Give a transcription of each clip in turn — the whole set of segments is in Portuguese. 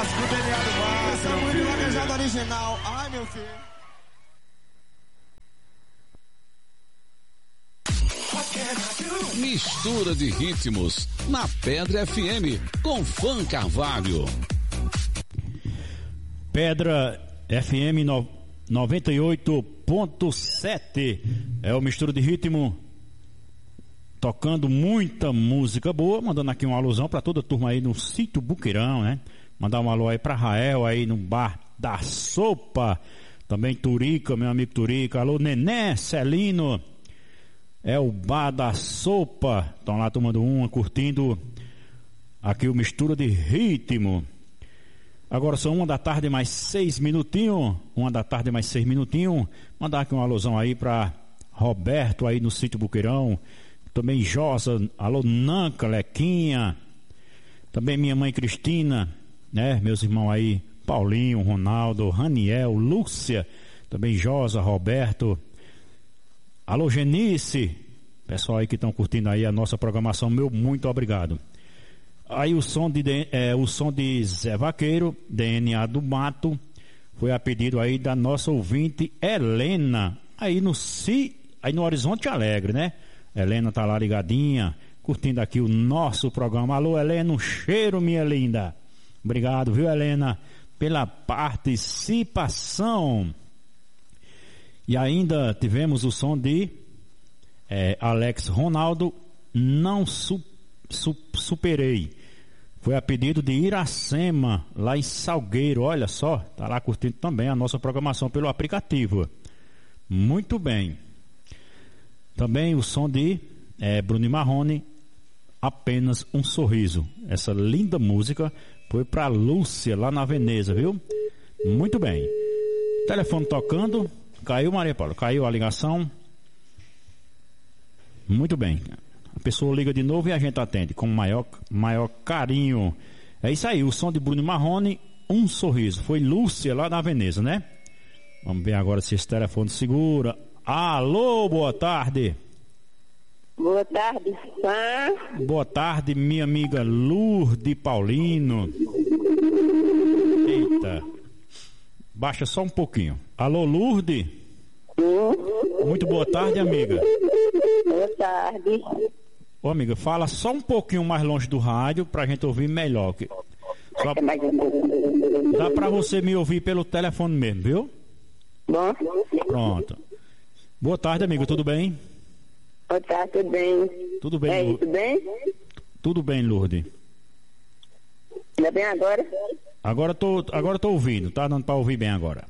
clássico do DNA do Bar. Esse é muito laranjado original. Ai, meu filho. Mistura de ritmos na Pedra FM com Fã Carvalho. Pedra FM 98.7 é o Mistura de Ritmo, tocando muita música boa, mandando aqui uma alusão para toda a turma aí no Sítio Buqueirão, né? Mandar um alô aí para Rael aí no Bar da Sopa, também Turica, meu amigo Turica, alô Nené, Celino, é o Bar da Sopa, estão lá tomando uma, curtindo aqui o Mistura de Ritmo. Agora são 1h mais 6 minutinhos, 1h mais 6 minutinhos, mandar aqui uma alusão aí para Roberto aí no Sítio Buqueirão, também Josa, alô Nanca, Lequinha, também minha mãe Cristina, né, meus irmãos aí, Paulinho, Ronaldo, Raniel, Lúcia, também Josa, Roberto, alô Genice, pessoal aí que estão curtindo aí a nossa programação, meu muito obrigado. Aí o som de Zé Vaqueiro, DNA do Mato, foi a pedido aí da nossa ouvinte Helena, aí no Horizonte Alegre, né? Helena tá lá ligadinha, curtindo aqui o nosso programa. Alô Helena, um cheiro, minha linda. Obrigado, viu Helena, pela participação. E ainda tivemos o som de Alex Ronaldo, Não Superei. Foi a pedido de Iracema, lá em Salgueiro. Olha só, tá lá curtindo também a nossa programação pelo aplicativo. Muito bem. Também o som de Bruno Marrone, Apenas um Sorriso. Essa linda música foi para Lúcia, lá na Veneza, viu? Muito bem. Telefone tocando. Caiu, Maria Paula? Caiu a ligação? Muito bem. A pessoa liga de novo e a gente atende com maior carinho. É isso aí, o som de Bruno Marrone, Um Sorriso. Foi Lúcia lá na Veneza, né? Vamos ver agora se esse telefone segura. Alô, boa tarde. Boa tarde, Fã. Boa tarde, minha amiga Lourdes Paulino. Eita. Baixa só um pouquinho. Alô, Lourdes? Muito boa tarde, amiga. Boa tarde. Ô, amiga, fala só um pouquinho mais longe do rádio pra gente ouvir melhor. Dá pra você me ouvir pelo telefone mesmo, viu? Bom. Pronto. Boa tarde, amiga, tudo bem? Boa tarde, tudo bem? Tudo bem, Tudo bem? Tudo bem, Lourdes. Ainda bem agora? Agora tô ouvindo, tá dando pra ouvir bem agora.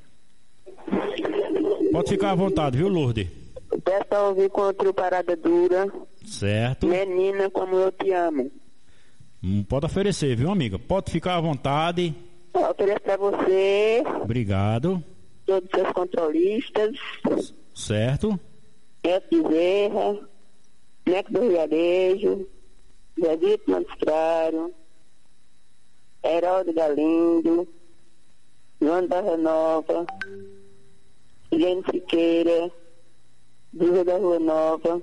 Pode ficar à vontade, viu, Lourdes? Peço pra ouvir com o trio Parada Dura. Certo. Menina, como eu te amo. Pode oferecer, viu, amiga? Pode ficar à vontade. Eu ofereço pra você. Obrigado. Todos os seus controlistas. Certo. Neto Bezerra. Neto do Viarejo. Zedito Magistrado. Heraldo Galindo. João da Renova. Guilherme Siqueira. Viva da Rua Nova.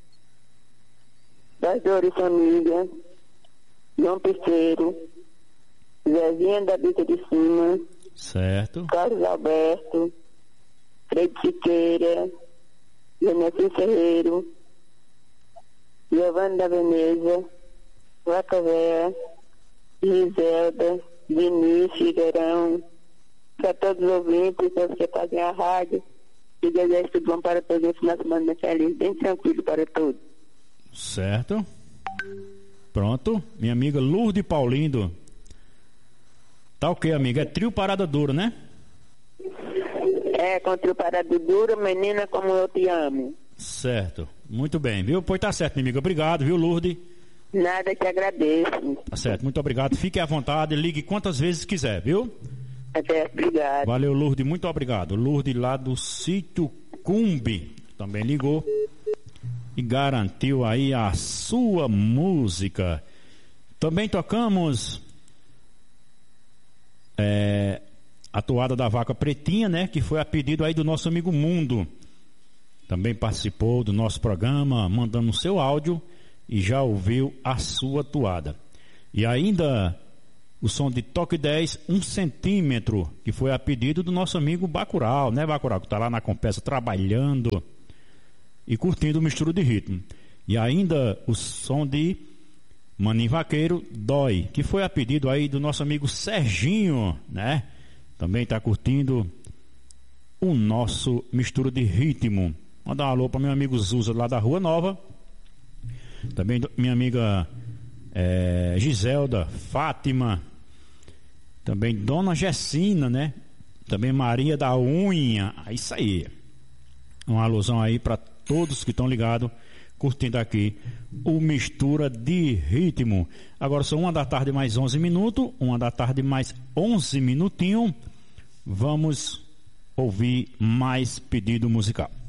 Das Dores Família. João Pisteiro. Zezinha da Bica de Cima. Certo. Carlos Alberto. Fred Siqueira. Genesi Ferreiro. Giovanni da Veneza. Vaca Véia. Giselda. Vinícius Figueirão. Para todos os ouvintes, para que fazem a rádio. E desejo tudo bom para todos. Um final de semana bem feliz, bem tranquilo para todos. Certo. Pronto. Minha amiga Lourdes Paulindo. Tá ok, amiga. É trio Parada Dura, né? É, com o trio Parada Dura, menina, como eu te amo. Certo. Muito bem, viu? Pois tá certo, minha amiga. Obrigado, viu, Lourdes? Nada, te agradeço. Tá certo, muito obrigado. Fique à vontade, ligue quantas vezes quiser, viu? Até, obrigado. Valeu, Lourdes, muito obrigado. Lourdes lá do Sítio Cumbi também ligou e garantiu aí a sua música. Também tocamos a toada da Vaca Pretinha, né? Que foi a pedido aí do nosso amigo Mundo. Também participou do nosso programa, mandando o seu áudio e já ouviu a sua toada. E ainda o som de Toque 10, 1 centímetro, que foi a pedido do nosso amigo Bacurau, né, Bacurau, que está lá na Compesa trabalhando e curtindo o Mistura de Ritmo. E ainda o som de Maninho Vaqueiro, Dói, que foi a pedido aí do nosso amigo Serginho, né? Também está curtindo o nosso Mistura de Ritmo. Mandar um alô para meu amigo Zuza lá da Rua Nova. Também minha amiga Giselda, Fátima. Também Dona Gessina, né? Também Maria da Unha. Isso aí. Uma alusão aí para todos que estão ligados, curtindo aqui o Mistura de Ritmo. Agora são 1 da tarde mais 11 minutos. 1 da tarde mais 11 minutinhos. Vamos ouvir mais pedido musical.